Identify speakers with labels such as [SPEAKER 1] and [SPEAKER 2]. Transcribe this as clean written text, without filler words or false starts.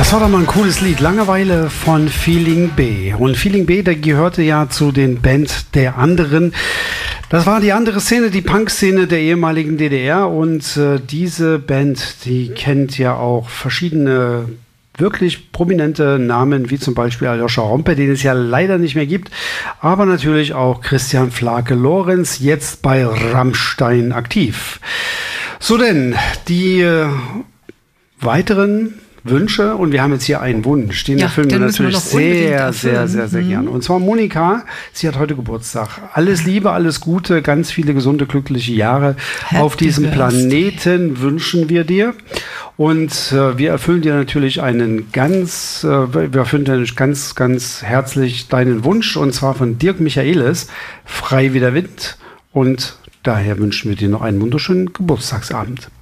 [SPEAKER 1] Das war doch mal ein cooles Lied, Langeweile von Feeling B. Und Feeling B, der gehörte ja zu den Band der Anderen. Das war die andere Szene, die Punk-Szene der ehemaligen DDR. Und diese Band, die kennt ja auch verschiedene wirklich prominente Namen, wie zum Beispiel Aljoscha Rompe, den es ja leider nicht mehr gibt. Aber natürlich auch Christian Flake-Lorenz, jetzt bei Rammstein aktiv. So denn, die weiteren Wünsche, und wir haben jetzt hier einen Wunsch, den erfüllen wir natürlich sehr gerne. Und zwar Monika, sie hat heute Geburtstag. Alles Liebe, alles Gute, ganz viele gesunde, glückliche Jahre auf diesem Planeten wünschen wir dir. Und wir erfüllen dir natürlich ganz herzlich deinen Wunsch, und zwar von Dirk Michaelis, frei wie der Wind. Und daher wünschen wir dir noch einen wunderschönen Geburtstagsabend.